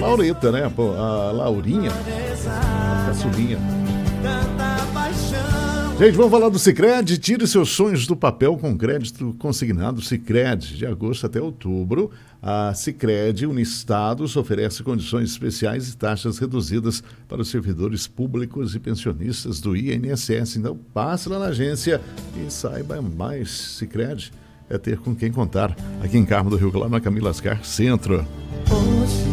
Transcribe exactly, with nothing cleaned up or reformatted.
Laureta, né? Pô, a Laurinha, a caçulinha. Gente, vamos falar do Sicredi. Tire seus sonhos do papel com crédito consignado Sicredi. De agosto até outubro, a Sicredi Uniestados oferece condições especiais e taxas reduzidas para os servidores públicos e pensionistas do I N S S. Então, passe lá na agência e saiba mais. Sicredi é ter com quem contar. Aqui em Carmo do Rio Claro, na Camila Ascar Centro.